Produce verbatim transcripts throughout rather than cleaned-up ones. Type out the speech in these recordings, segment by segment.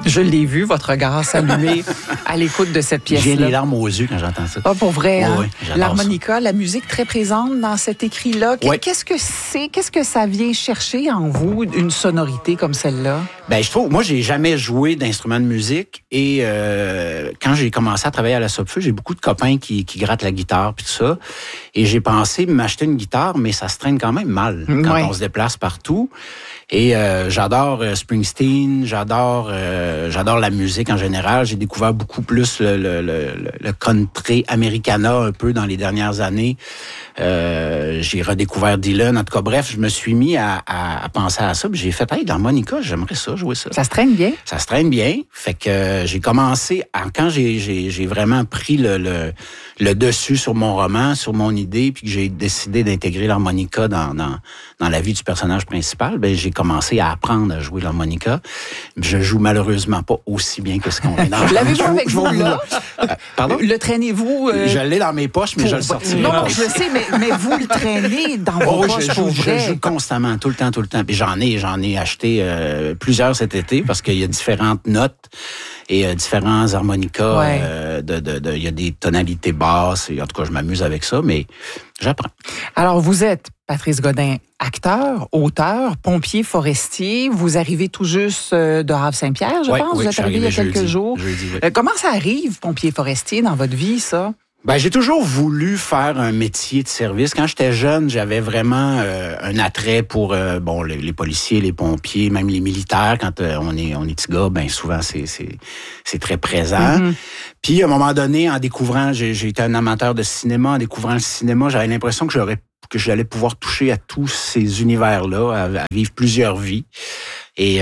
Je l'ai vu, votre regard s'allumer à l'écoute de cette pièce-là. J'ai les larmes aux yeux quand j'entends ça. Ah, pour vrai, hein? Oui, oui, l'harmonica, la musique très présente dans cet écrit-là. Oui. Qu'est-ce que c'est? Qu'est-ce que ça vient chercher en vous, une sonorité comme celle-là? Ben, je trouve, moi, j'ai jamais joué d'instrument de musique et euh, quand j'ai commencé à travailler à la Sopfeu, j'ai beaucoup de copains qui, qui grattent la guitare puis tout ça. Et j'ai pensé m'acheter une guitare, mais ça se traîne quand même mal quand ouais. on se déplace partout. Et euh, j'adore euh, Springsteen, j'adore euh, j'adore la musique en général. J'ai découvert beaucoup plus le, le, le, le country americana un peu dans les dernières années. Euh, j'ai redécouvert Dylan. En tout cas, bref, je me suis mis à, à, à penser à ça. Puis j'ai fait, hey, l'harmonica, j'aimerais ça, jouer ça. Ça se traîne bien? Ça se traîne bien. Fait que euh, j'ai commencé, à, quand j'ai, j'ai, j'ai vraiment pris le, le, le dessus sur mon roman, sur mon idée, puis que j'ai décidé d'intégrer l'harmonica dans, dans, dans la vie du personnage principal, ben j'ai commencé à apprendre à jouer l'harmonica. Je joue malheureusement pas aussi bien que ce qu'on est dans le L'avez-vous avec vous, là? Euh, pardon? Le traînez-vous? Euh... Je l'ai dans mes poches, mais pour... je le sortirai. Non, non, je le sais, mais, mais vous le traînez dans vos oh, poches je pour joue, vrai. Je joue constamment, tout le temps, tout le temps. Puis j'en ai, j'en ai acheté euh, plusieurs cet été parce qu'il y a différentes notes et euh, différents harmonicas. Ouais. Euh, de, de, de, il y a des tonalités basses. Et, en tout cas, je m'amuse avec ça, mais j'apprends. Alors, vous êtes Patrice Godin, acteur, auteur, pompier forestier. Vous arrivez tout juste de Havre-Saint-Pierre, je ouais, pense. Oui, vous êtes arrivé il y a quelques jeudi, jours. Jeudi, oui. euh, comment ça arrive, pompier forestier, dans votre vie, ça? Ben, j'ai toujours voulu faire un métier de service. Quand j'étais jeune, j'avais vraiment euh, un attrait pour euh, bon les, les policiers, les pompiers, même les militaires. Quand euh, on est on est petit gars, ben souvent c'est c'est c'est très présent. Mm-hmm. Puis à un moment donné, en découvrant, j'ai, j'ai été un amateur de cinéma. En découvrant le cinéma, j'avais l'impression que j'aurais que j'allais pouvoir toucher à tous ces univers-là, à, à vivre plusieurs vies. Et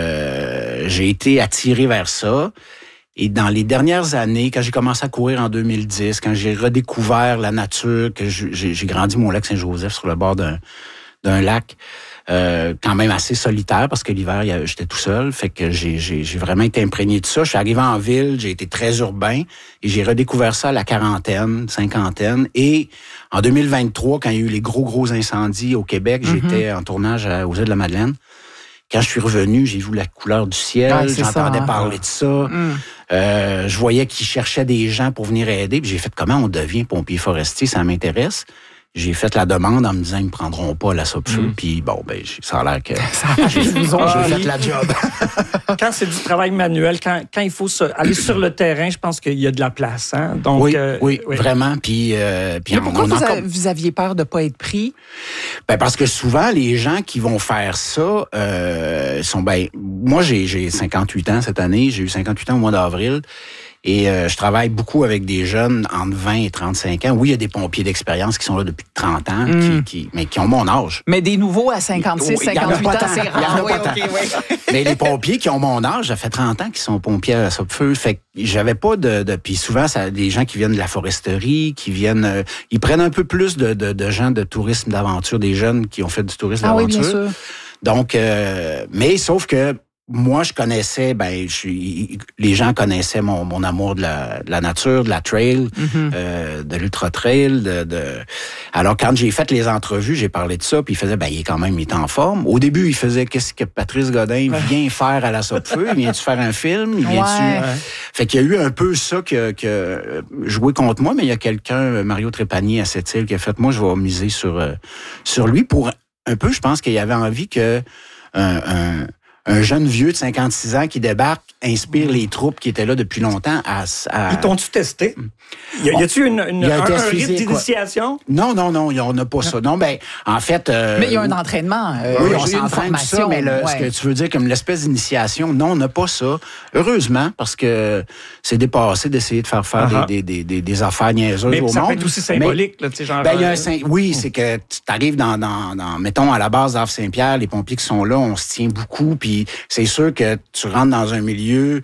euh, j'ai été attiré vers ça. Et dans les dernières années, quand j'ai commencé à courir en deux mille dix, quand j'ai redécouvert la nature, que j'ai, j'ai grandi mon lac Saint-Joseph sur le bord d'un, d'un lac, euh, quand même assez solitaire parce que l'hiver, j'étais tout seul. Fait que j'ai, j'ai, j'ai vraiment été imprégné de ça. Je suis arrivé en ville, j'ai été très urbain et j'ai redécouvert ça à la quarantaine, cinquantaine. Et en deux mille vingt-trois, quand il y a eu les gros, gros incendies au Québec, mm-hmm. j'étais en tournage à, aux îles de la Madeleine. Quand je suis revenu, j'ai vu la couleur du ciel, ouais, j'entendais ça, hein. parler de ça. Mm. Euh, je voyais qu'ils cherchaient des gens pour venir aider. Puis j'ai fait, comment on devient pompier forestier, ça m'intéresse. J'ai fait la demande en me disant, ils me prendront pas à la Sopfeu. Mm. Puis bon, ben ça a l'air que j'ai, j'ai fait la job. Quand c'est du travail manuel, quand, quand il faut se, aller sur le terrain, je pense qu'il y a de la place. Hein? Donc, oui, euh, oui, oui, vraiment. Puis, euh, puis Mais pourquoi on, on vous, encore... a, vous aviez peur de ne pas être pris? Ben parce que souvent, les gens qui vont faire ça euh, sont... ben moi, j'ai, j'ai cinquante-huit ans cette année. J'ai eu cinquante-huit ans au mois d'avril. Et euh, je travaille beaucoup avec des jeunes entre vingt et trente-cinq ans. Oui, il y a des pompiers d'expérience qui sont là depuis trente ans, mm. qui, qui, mais qui ont mon âge. Mais des nouveaux à cinquante-six, oui, cinquante-huit ans, c'est rare. Il y en a oui, pas okay, tant. Oui. Mais les pompiers qui ont mon âge, ça fait trente ans qu'ils sont pompiers à la Sopfeu. Fait que j'avais pas de... de puis souvent, ça, des gens qui viennent de la foresterie, qui viennent... Euh, ils prennent un peu plus de, de, de gens de tourisme d'aventure, des jeunes qui ont fait du tourisme ah, d'aventure. Oui, bien sûr. Donc, euh, mais sauf que moi, je connaissais, ben, je suis, les gens connaissaient mon, mon amour de la, de la nature, de la trail, mm-hmm. euh, de l'ultra trail. De, de... Alors, quand j'ai fait les entrevues, j'ai parlé de ça, puis il faisait, ben, il est quand même, il est en forme. Au début, il faisait, qu'est-ce que Patrice Godin vient faire à la Sopfeu? Viens-tu faire un film? Il vient-tu... Ouais. Fait qu'il y a eu un peu ça que, que joué contre moi, mais il y a quelqu'un, Mario Trépanier à Sept-Îles, qui a fait, moi, je vais miser sur, euh, sur lui pour un peu, je pense qu'il avait envie que un, un un jeune vieux de cinquante-six ans qui débarque inspire les troupes qui étaient là depuis longtemps à... à... Ils t'ont-tu testé? Y, a, y a-tu une, une, y a un, un, un physique, rite d'initiation? Quoi. Non, non, non, on n'a pas ça. Non, ben, en fait... Euh, mais il y a un entraînement. Euh, oui, on s'entraîne tout ça, mais le, ouais. ce que tu veux dire comme l'espèce d'initiation, non, on n'a pas ça. Heureusement, parce que c'est dépassé d'essayer de faire faire uh-huh. des, des, des, des affaires niaiseuses mais au ça monde. peut être aussi symbolique, mais, là, tu sais, genre... Ben, y a un, oui, c'est que tu arrives dans, dans, dans, mettons, à la base d'Havre-Saint-Pierre, les pompiers qui sont là, on se tient beaucoup, puis c'est sûr que tu rentres dans un milieu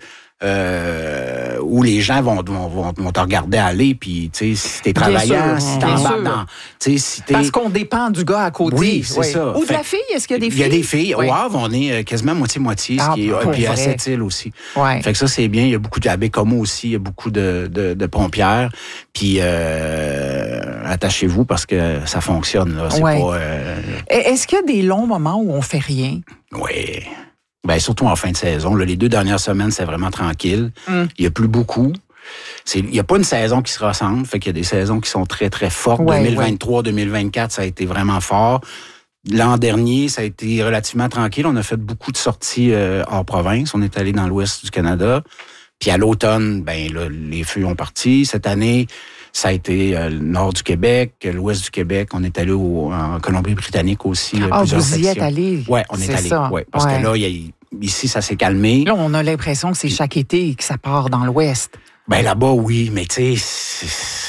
euh, où les gens vont, vont, vont, vont te regarder aller, puis tu sais, si t'es travaillant, si t'embarques dans... Tu sais, si t'es... Parce qu'on dépend du gars à côté. Oui, c'est oui. ça. Ou de fait, la fille, est-ce qu'il y a des filles? Il y a des filles. Oui. Au Havre, on est quasiment moitié-moitié, ah, ce qui est... et puis à Sept-Îles aussi. Ouais. Fait que ça, c'est bien. Il y a beaucoup de... À Bécomo aussi, il y a beaucoup de, de, de pompières. Puis euh, attachez-vous parce que ça fonctionne, là. C'est ouais. pas... Euh... Est-ce qu'il y a des longs moments où on fait rien? Oui. Ben, surtout en fin de saison. Là, les deux dernières semaines, c'est vraiment tranquille. Mm. Il n'y a plus beaucoup. C'est, il n'y a pas une saison qui se ressemble. Fait qu'il y a des saisons qui sont très, très fortes. Ouais, deux mille vingt-trois, ouais. deux mille vingt-quatre, ça a été vraiment fort. L'an dernier, ça a été relativement tranquille. On a fait beaucoup de sorties euh, hors province. On est allé dans l'ouest du Canada. Puis à l'automne, ben là, les feux ont parti. Cette année, ça a été euh, le nord du Québec, l'ouest du Québec. On est allé au, en Colombie-Britannique aussi. Ah, plusieurs vous y sections. Êtes allé? Oui, on est, est allé. Ça. Ouais, parce ouais. que là, y a, ici, ça s'est calmé. Là, on a l'impression que c'est chaque été que ça part dans l'ouest. Ben là-bas, oui, mais tu sais, c'est,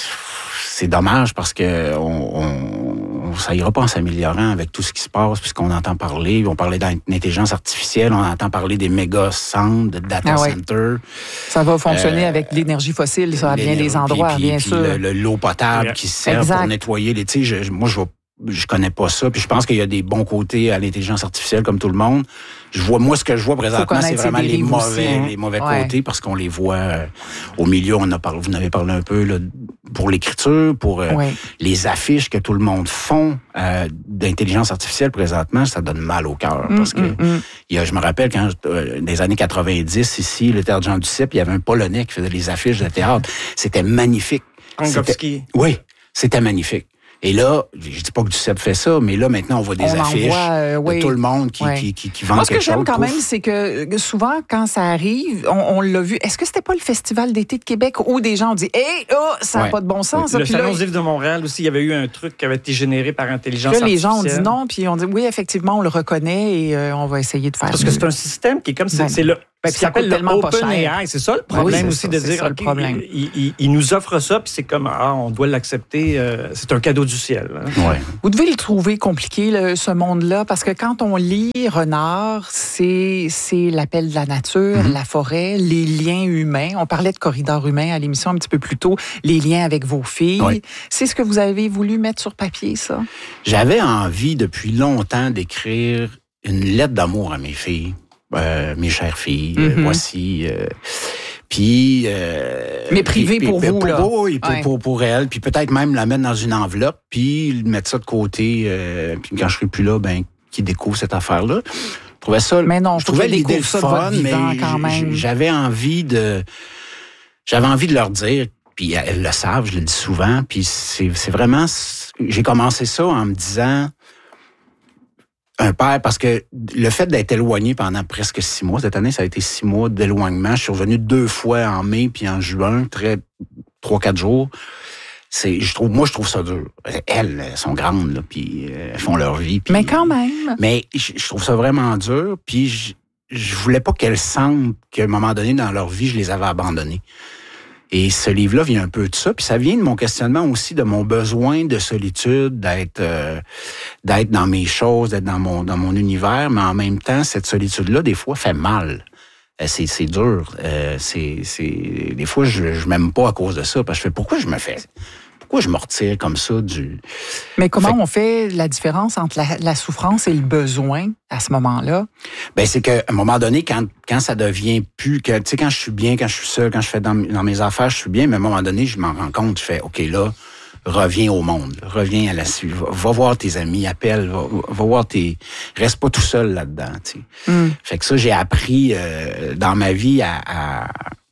c'est dommage parce que on, on, ça ira pas en s'améliorant avec tout ce qui se passe, puisqu'on entend parler, on parlait d'intelligence artificielle, on entend parler des méga centres, de data ah ouais. centers. Ça va fonctionner euh, avec l'énergie fossile, ça, à bien des endroits, puis, bien puis sûr. Le, le, l'eau potable yeah. qui sert exact. Pour nettoyer les... Tu sais, moi, je vais Je connais pas ça, puis je pense qu'il y a des bons côtés à l'intelligence artificielle comme tout le monde. Je vois, moi, ce que je vois présentement, c'est vraiment les mauvais, aussi, hein? les mauvais ouais. côtés, parce qu'on les voit euh, au milieu. On a parlé, vous en avez parlé un peu là, pour l'écriture, pour euh, ouais. les affiches que tout le monde font euh, d'intelligence artificielle présentement, ça donne mal au cœur, mm, parce que mm, mm. il y a, je me rappelle quand euh, des années quatre-vingt-dix ici, le théâtre Jean Duceppe, il y avait un Polonais qui faisait les affiches de théâtre. C'était magnifique. Rangowski. Oui, c'était magnifique. Et là, je dis pas que Duceppe fait ça, mais là, maintenant, on voit des on affiches voit, euh, oui. de tout le monde qui, ouais. qui, qui, qui vend quelque chose. Moi, ce que j'aime quand pouf. même, c'est que souvent, quand ça arrive, on, on l'a vu. Est-ce que c'était pas le Festival d'été de Québec où des gens ont dit « Hey, oh, ça n'a ouais. pas de bon sens. » Le Salon du livre de Montréal aussi, il y avait eu un truc qui avait été généré par intelligence là, artificielle. Les gens ont dit non, puis on dit « Oui, effectivement, on le reconnaît et euh, on va essayer de faire Parce mieux. » Parce que c'est un système qui est comme... C'est, ben, c'est le... Ben, ça s'appelle tellement Open A I, c'est ça le problème oui, aussi ça, de dire, OK, il, il, il nous offre ça, puis c'est comme, ah, on doit l'accepter, euh, c'est un cadeau du ciel. Hein? Ouais. Vous devez le trouver compliqué, le, ce monde-là, parce que quand on lit Renard, c'est, c'est l'appel de la nature, mm-hmm. la forêt, les liens humains. On parlait de corridors humains à l'émission un petit peu plus tôt, les liens avec vos filles. Ouais. C'est ce que vous avez voulu mettre sur papier, ça? J'avais envie depuis longtemps d'écrire une lettre d'amour à mes filles. Euh, mes chères filles, mm-hmm. euh, voici. Euh, puis... Euh, Mais privé puis, pour puis, vous, pour, là. Oui, pour, ouais. pour, pour elle. Puis peut-être même la mettre dans une enveloppe, puis mettre ça de côté. Euh, puis quand je serai plus là, ben, qui découvre cette affaire-là. Je trouvais ça... Mais non, je trouvais l'idée le fun, mais quand même. j'avais envie de... J'avais envie de leur dire, puis elles le savent, je le dis souvent, puis c'est, c'est vraiment... J'ai commencé ça en me disant... Un père, parce que le fait d'être éloigné pendant presque six mois, cette année, ça a été six mois d'éloignement. Je suis revenu deux fois en mai puis en juin, très trois, quatre jours. C'est, je trouve, moi, je trouve ça dur. Elles, elles sont grandes, là, puis elles font leur vie. Puis, mais quand même. Mais je, je trouve ça vraiment dur. Puis je, je voulais pas qu'elles sentent qu'à un moment donné dans leur vie, je les avais abandonnées. Et ce livre-là vient un peu de ça, puis ça vient de mon questionnement aussi, de mon besoin de solitude, d'être euh, d'être dans mes choses, d'être dans mon dans mon univers, mais en même temps, cette solitude-là, des fois, fait mal. Euh, c'est c'est dur. Euh, c'est c'est des fois, je je m'aime pas à cause de ça, parce que je fais pourquoi je me fais pourquoi je me retire comme ça du. Mais comment fait... on fait la différence entre la, la souffrance et le besoin à ce moment-là? Ben c'est qu'à un moment donné, quand quand ça devient plus que, tu sais, quand je suis bien, quand je suis seul, quand je fais dans, dans mes affaires, je suis bien, mais à un moment donné, je m'en rends compte, je fais, OK, là, reviens au monde, reviens à la suite, va, va voir tes amis, appelle, va, va voir tes, reste pas tout seul là-dedans, tu sais. Mm. Fait que ça, j'ai appris euh, dans ma vie à, à,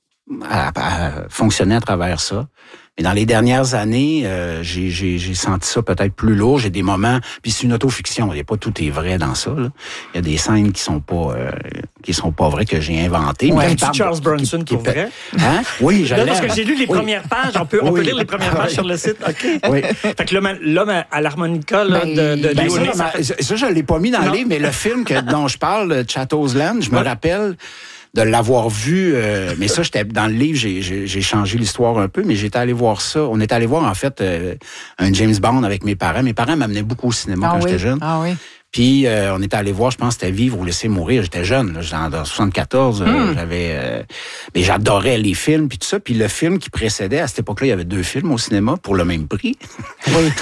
à, à fonctionner à travers ça. Mais dans les dernières années, euh, j'ai, j'ai, j'ai senti ça peut-être plus lourd. J'ai des moments, puis c'est une autofiction. Il y a pas tout est vrai dans ça. Là. Il y a des scènes qui sont pas, euh, qui sont pas vraies que j'ai inventées. Ouais, tu Charles Bronson qui, qui, pour vrai? Hein? Oui, j'allais. Parce que j'ai lu les oui. premières pages. On peut, on oui. peut lire les premières pages sur le site. Ok. Oui. Fait que l'homme, l'homme à l'harmonica là, ben, de, de ben Léonie, ça, ça, ça, je l'ai pas mis dans le livre, mais le film que, dont je parle, Chateau's Land, je me ouais. rappelle. De l'avoir vu, euh, mais ça, j'étais dans le livre, j'ai, j'ai, j'ai changé l'histoire un peu, mais j'étais allé voir ça. On est allé voir, en fait, euh, un James Bond avec mes parents. Mes parents m'amenaient beaucoup au cinéma ah quand oui. j'étais jeune. Ah oui. Puis, euh, on était allé voir, je pense, c'était Vivre ou Laisser mourir. J'étais jeune, là, en, en soixante-quatorze. Mm. Euh, j'avais... Euh, mais j'adorais les films, puis tout ça. Puis le film qui précédait, à cette époque-là, il y avait deux films au cinéma pour le même prix. Oui.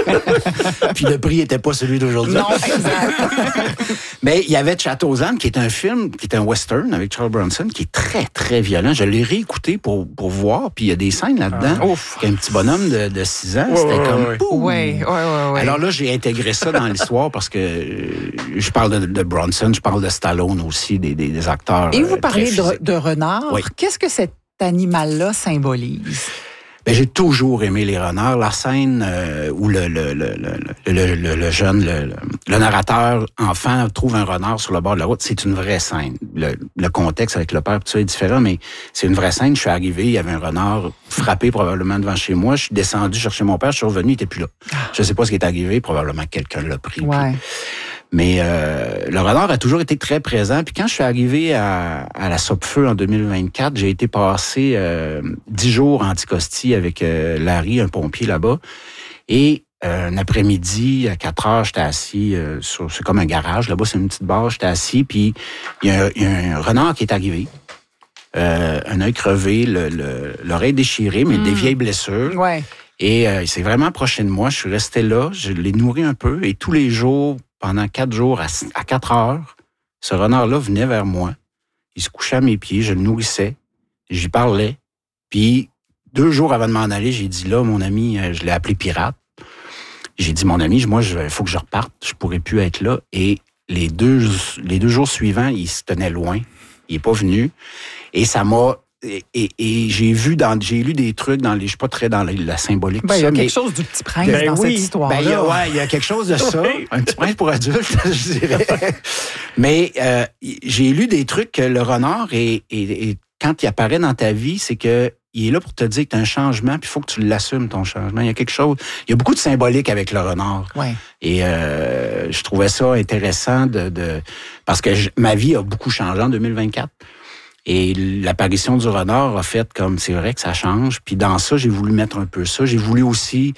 Puis le prix était pas celui d'aujourd'hui. Non, exact. Mais il y avait Chateau's Land, qui est un film, qui est un western avec Charles Bronson, qui est très, très violent. Je l'ai réécouté pour, pour voir, puis il y a des scènes là-dedans. Ah, ouf. Un petit bonhomme de, de six ans, ouais, c'était ouais, comme... ouais. Oui, oui, oui. Alors là, j'ai intégré ça dans l'histoire parce que euh, je parle de, de Bronson, je parle de Stallone aussi, des, des, des acteurs. Et vous euh, parlez de, de renard. Oui. Qu'est-ce que cet animal-là symbolise? Ben, j'ai toujours aimé les renards. La scène euh, où le, le, le, le, le, le, le jeune, le, le narrateur enfant trouve un renard sur le bord de la route, c'est une vraie scène. Le, le contexte avec le père, tout ça est différent, mais c'est une vraie scène. Je suis arrivé, il y avait un renard frappé probablement devant chez moi. Je suis descendu chercher mon père, je suis revenu, il était plus là. Je sais pas ce qui est arrivé, probablement quelqu'un l'a pris. Ouais. Puis, mais euh, le renard a toujours été très présent. Puis quand je suis arrivé à, à la Sopfeu en deux mille vingt-quatre, j'ai été passer euh, dix jours en Anticosti avec euh, Larry, un pompier là-bas. Et euh, un après-midi, à quatre heures, j'étais assis euh, sur... C'est comme un garage. Là-bas, c'est une petite barre. J'étais assis, puis il y, y a un renard qui est arrivé. Euh, un œil crevé, le, le, l'oreille déchirée, mais mmh. des vieilles blessures. Ouais. Et euh, il s'est vraiment approché de moi. Je suis resté là. Je l'ai nourri un peu. Et tous les jours... Pendant quatre jours, à quatre heures, ce renard-là venait vers moi. Il se couchait à mes pieds, je le nourrissais, j'y parlais. Puis, deux jours avant de m'en aller, j'ai dit là, mon ami, je l'ai appelé pirate. J'ai dit, mon ami, moi, il faut que je reparte, je pourrais plus être là. Et les deux, les deux jours suivants, il se tenait loin. Il n'est pas venu. Et ça m'a... Et, et, et j'ai vu dans, j'ai lu des trucs dans les, je suis pas très dans la, la symbolique. Ben, il y a ça, quelque mais, chose du Petit Prince ben, dans oui, cette histoire-là. Ben, il y a, ouais, il y a quelque chose de ça. Oui. Un Petit Prince pour adultes, je dirais. Mais euh, j'ai lu des trucs que le renard est, est, est, quand il apparaît dans ta vie, c'est que il est là pour te dire que tu as un changement, puis il faut que tu l'assumes, ton changement. Il y a quelque chose. Il y a beaucoup de symbolique avec le renard. Ouais. Et euh, je trouvais ça intéressant de, de parce que je, ma vie a beaucoup changé en deux mille vingt-quatre. Et l'apparition du renard a fait comme, c'est vrai que ça change. Puis dans ça, j'ai voulu mettre un peu ça. J'ai voulu aussi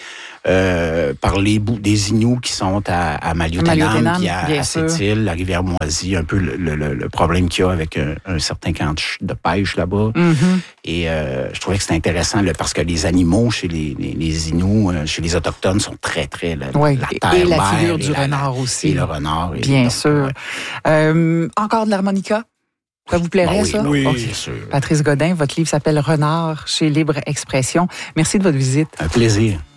euh, parler des Inuits qui sont à, à Maliotenam, puis à, à Sept-Îles, la rivière Moisie, un peu le, le, le problème qu'il y a avec un, un certain camp de pêche là-bas. Mm-hmm. Et euh, je trouvais que c'était intéressant là, parce que les animaux chez les, les, les Inuits, chez les Autochtones, sont très, très... La, oui, la terre, et la mer, figure du la, renard aussi. Et le renard. Et bien donc, sûr. Ouais. Euh, encore de l'harmonica? Ça vous plairait, ben oui, ça? Oui, oh, bien sûr. Patrice Godin, votre livre s'appelle Renard chez Libre Expression. Merci de votre visite. Un plaisir.